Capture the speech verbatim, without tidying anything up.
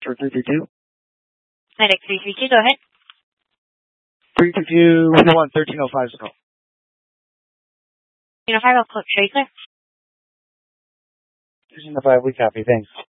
For three two two. Medic three three two, go ahead. three two two one, thirteen oh five is the call. You know, five, I'll show you clear. thirteen oh five, we copy, thanks.